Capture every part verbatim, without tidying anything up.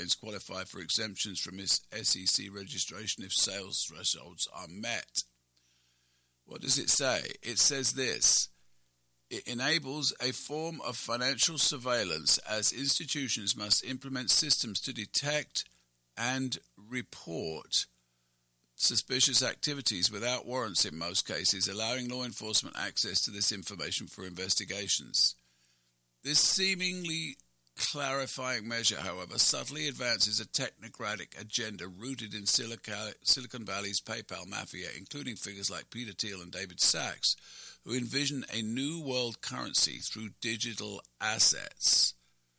coins qualify for exemptions from this S E C registration if sales thresholds are met. What does it say? It says this: it enables a form of financial surveillance as institutions must implement systems to detect and report suspicious activities without warrants in most cases, allowing law enforcement access to this information for investigations. This seemingly clarifying measure, however, subtly advances a technocratic agenda rooted in Silicon Valley's PayPal mafia, including figures like Peter Thiel and David Sachs, who envision a new world currency through digital assets.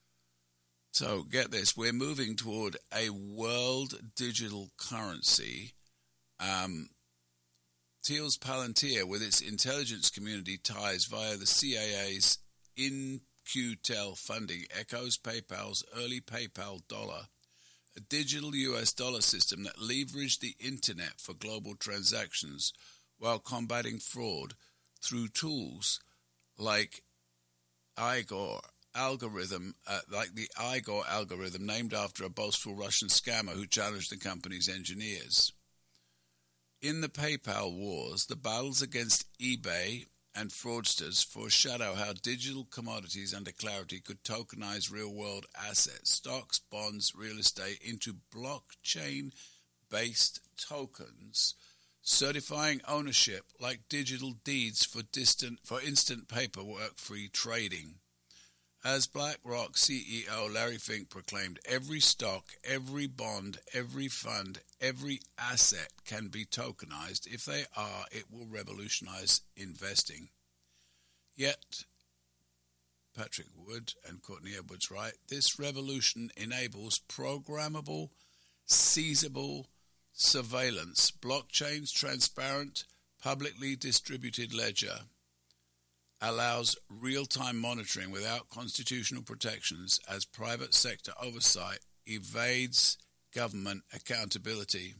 So, get this, we're moving toward a world digital currency. Um, Thiel's Palantir, with its intelligence community ties via the C I A's in Q T E L funding, echoes PayPal's early PayPal dollar, a digital U S dollar system that leveraged the internet for global transactions while combating fraud through tools like Igor algorithm, uh, like the Igor algorithm, named after a boastful Russian scammer who challenged the company's engineers. In the PayPal wars, the battles against eBay and fraudsters foreshadow how digital commodities under Clarity could tokenize real-world assets, stocks, bonds, real estate, into blockchain-based tokens, certifying ownership like digital deeds for distant for instant paperwork-free trading. As BlackRock C E O Larry Fink proclaimed, every stock, every bond, every fund, every asset can be tokenized. If they are, it will revolutionize investing. Yet, Patrick Wood and Courtney Edwards write, this revolution enables programmable, seizable surveillance, blockchain's transparent, publicly distributed ledger, allows real-time monitoring without constitutional protections as private sector oversight evades government accountability.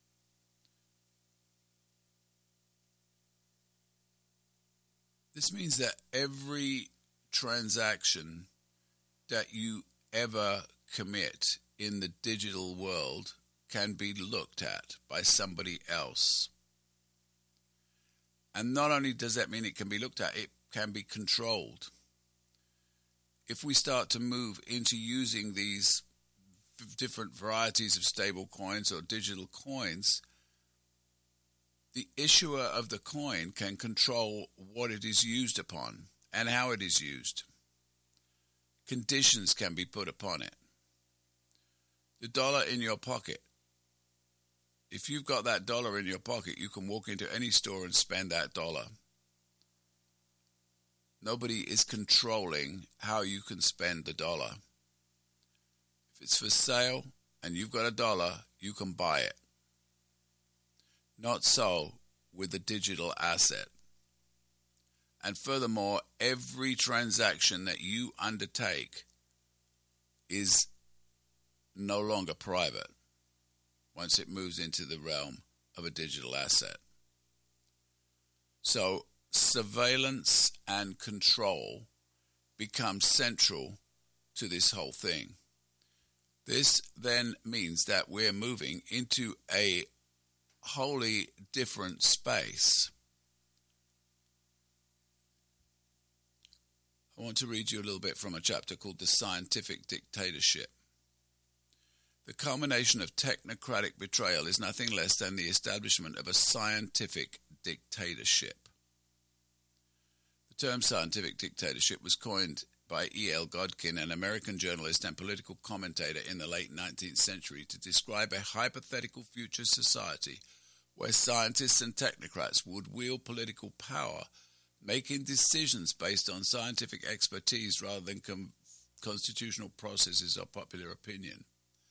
This means that every transaction that you ever commit in the digital world can be looked at by somebody else. And not only does that mean it can be looked at, it can be controlled. If we start to move into using these different varieties of stable coins or digital coins, the issuer of the coin can control what it is used upon and how it is used. Conditions can be put upon it. The dollar in your pocket. If you've got that dollar in your pocket, you can walk into any store and spend that dollar. Nobody is controlling how you can spend the dollar. If it's for sale and you've got a dollar, you can buy it. Not so with the digital asset. And furthermore, every transaction that you undertake is no longer private once it moves into the realm of a digital asset. So, surveillance and control become central to this whole thing. This then means that we're moving into a wholly different space. I want to read you a little bit from a chapter called The Scientific Dictatorship. The culmination of technocratic betrayal is nothing less than the establishment of a scientific dictatorship. The term scientific dictatorship was coined by E L Godkin, an American journalist and political commentator in the late nineteenth century, to describe a hypothetical future society where scientists and technocrats would wield political power, making decisions based on scientific expertise rather than com- constitutional processes or popular opinion.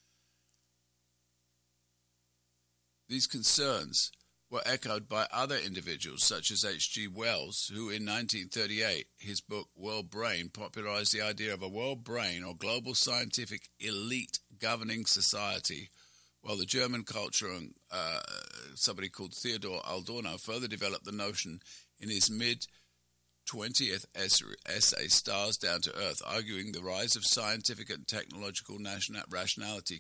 These concerns were echoed by other individuals such as H G Wells, who in nineteen thirty-eight, his book World Brain, popularized the idea of a world brain or global scientific elite governing society, while the German culture and uh, somebody called Theodor Adorno further developed the notion in his mid-twentieth essay, Stars Down to Earth, arguing the rise of scientific and technological rationality